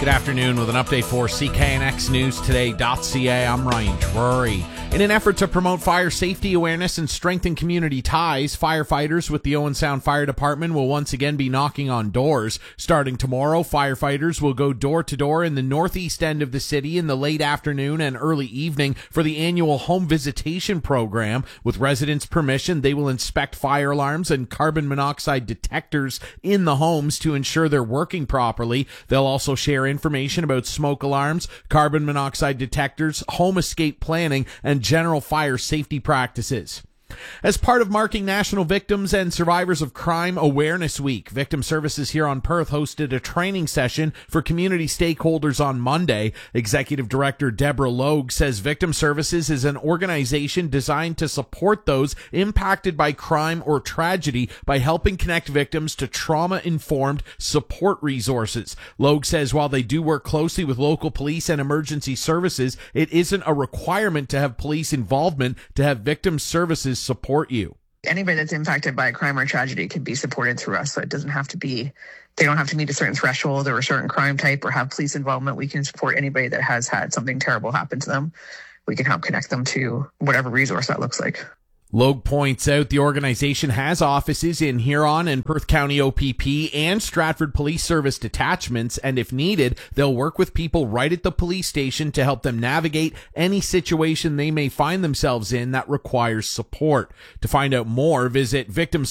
Good afternoon with an update for CKNXNewsToday.ca. I'm Ryan Drury. In an effort to promote fire safety awareness and strengthen community ties, firefighters with the Owen Sound Fire Department will once again be knocking on doors. Starting tomorrow, firefighters will go door to door in the northeast end of the city in the late afternoon and early evening for the annual home visitation program. With residents' permission, they will inspect fire alarms and carbon monoxide detectors in the homes to ensure they're working properly. They'll also share information about smoke alarms, carbon monoxide detectors, home escape planning, and general fire safety practices. As part of marking National Victims and Survivors of Crime Awareness Week, Victim Services here on Perth hosted a training session for community stakeholders on Monday. Executive Director Deborah Logue says Victim Services is an organization designed to support those impacted by crime or tragedy by helping connect victims to trauma-informed support resources. Logue says while they do work closely with local police and emergency services, it isn't a requirement to have police involvement to have Victim Services support you. Anybody that's impacted by a crime or tragedy can be supported through us. So it doesn't have to be, they don't have to meet a certain threshold or a certain crime type or have police involvement. We can support anybody that has had something terrible happen to them. We can help connect them to whatever resource that looks like. Logue points out the organization has offices in Huron and Perth County OPP and Stratford Police Service detachments, and if needed, they'll work with people right at the police station to help them navigate any situation they may find themselves in that requires support. To find out more, visit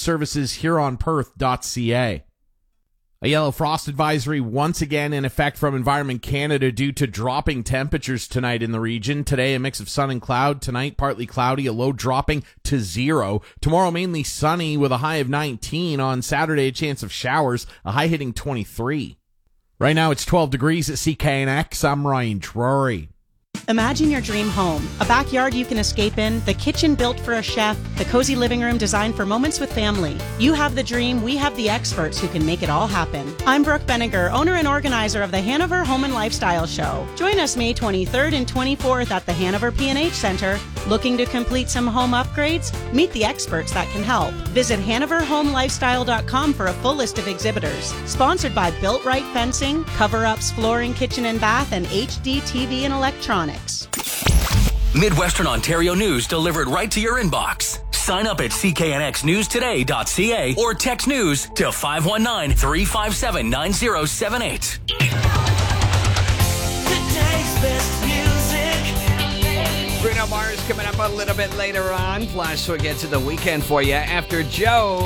victimserviceshuronperth.ca. A yellow frost advisory once again in effect from Environment Canada due to dropping temperatures tonight in the region. Today, a mix of sun and cloud. Tonight, partly cloudy, a low dropping to 0. Tomorrow, mainly sunny with a high of 19. On Saturday, a chance of showers, a high hitting 23. Right now, it's 12 degrees at CKNX. I'm Ryan Drury. Imagine your dream home, a backyard you can escape in, the kitchen built for a chef, the cozy living room designed for moments with family. You have the dream, we have the experts who can make it all happen. I'm Brooke Benninger, owner and organizer of the Hanover Home and Lifestyle Show. Join us May 23rd and 24th at the Hanover P&H Center. Looking to complete some home upgrades? Meet the experts that can help. Visit HanoverHomeLifestyle.com for a full list of exhibitors. Sponsored by Built Right Fencing, Cover-Ups, Flooring, Kitchen and Bath, and HD TV and Electronics. Midwestern Ontario news delivered right to your inbox. Sign up at CKNXNewsToday.ca or text news to 519-357-9078. Today's best music. Bruno Mars coming up a little bit later on. Plus, we'll get to the weekend for you after Joe.